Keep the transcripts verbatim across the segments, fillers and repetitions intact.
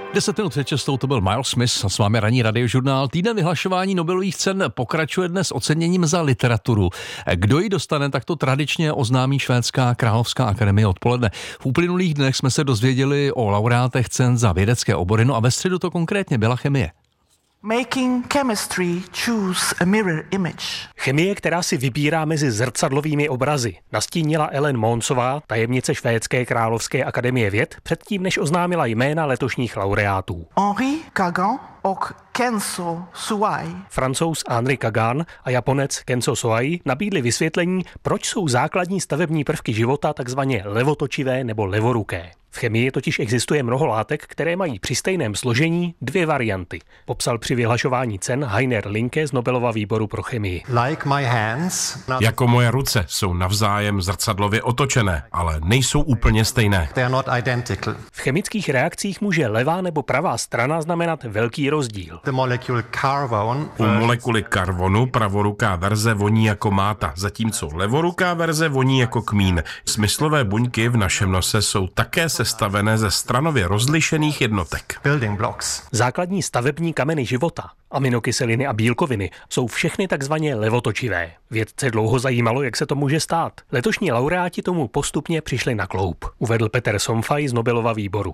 Deset minut před šestou to byl Miles Smith a s vámi ranní radiožurnál. Týden vyhlašování Nobelových cen pokračuje dnes oceněním za literaturu. Kdo ji dostane, tak to tradičně oznámí Švédská královská akademie odpoledne. V uplynulých dnech jsme se dozvěděli o laureátech cen za vědecké obory, no a ve středu to konkrétně byla chemie. Making chemistry choose a mirror image. Chemie, která si vybírá mezi zrcadlovými obrazy, nastínila Ellen Månsová, tajemnice Švédské královské akademie věd, předtím, než oznámila jména letošních laureátů. Henri Kagan a Kenzo Suai. Francouz Henri Kagan a Japonec Kenzo Suai nabídli vysvětlení, proč jsou základní stavební prvky života takzvaně levotočivé nebo levoruké. V chemii totiž existuje mnoho látek, které mají při stejném složení dvě varianty. Popsal při vyhlašování cen Heiner Linke z Nobelova výboru pro chemii. Like my hands, not... Jako moje ruce jsou navzájem zrcadlově otočené, ale nejsou úplně stejné. They are not identical. V chemických reakcích může levá nebo pravá strana znamenat velký rozdíl. The molecule carbon, U molekuly karbonu pravoruká verze voní jako máta, zatímco levoruká verze voní jako kmín. Smyslové buňky v našem nose jsou také sestavené ze stranově rozlišených jednotek. building blocks. Základní stavební kameny života, aminokyseliny a bílkoviny, jsou všechny takzvaně levotočivé. Vědce dlouho zajímalo, jak se to může stát. Letošní laureáti tomu postupně přišli na kloub, uvedl Peter Somfaj z Nobelova výboru.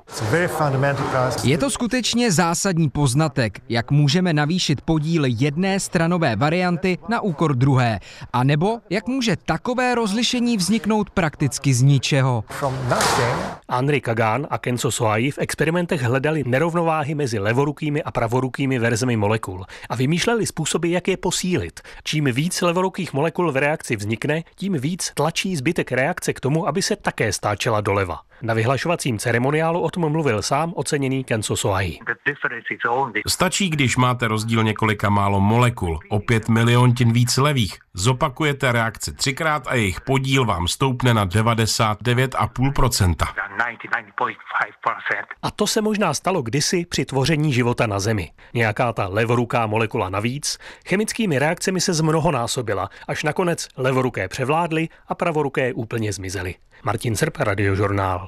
Je to skutečně zásadní poznatek, jak můžeme navýšit podíl jedné stranové varianty na úkor druhé, a nebo jak může takové rozlišení vzniknout prakticky z ničeho. Henri Kagan a Kenzo Suai v experimentech hledali nerovnováhy mezi levorukými a pravorukými verzemi molekul a vymýšleli způsoby, jak je posílit. Čím víc levorukých molekul v reakci vznikne, tím víc tlačí zbytek reakce k tomu, aby se také stáčela doleva. Na vyhlašovacím ceremoniálu o tom mluvil sám oceněný Kenzo Suai. Stačí, když máte rozdíl několika málo molekul, o pět miliontin víc levých. Zopakujete reakci třikrát a jejich podíl vám stoupne na devadesát devět celá pět procenta. A to se možná stalo kdysi při tvoření života na Zemi. Nějaká ta levoruká molekula navíc chemickými reakcemi se zmnohonásobila, až nakonec levoruké převládly a pravoruké úplně zmizely. Martin Srb, Radiožurnál.